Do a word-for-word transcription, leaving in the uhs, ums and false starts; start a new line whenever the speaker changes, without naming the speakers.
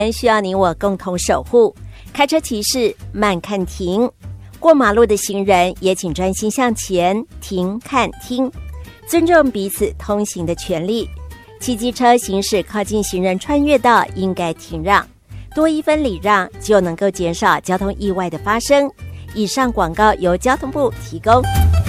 需要你我共同守护。开车骑士慢看停，过马路的行人也请专心向前停看听，尊重彼此通行的权利。骑机车行驶靠近行人穿越道应该停让，多一分礼让就能够减少交通意外的发生。以上广告由交通部提供。